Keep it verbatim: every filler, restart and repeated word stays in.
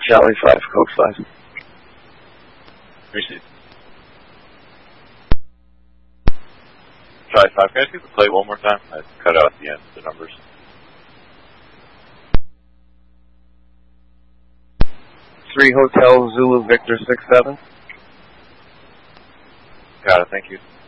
Charlie five, code five. Receive. Charlie five, can I see the plate one more time? I cut out at the end, the numbers. Three Hotel Zulu Victor six seven. Got it, thank you.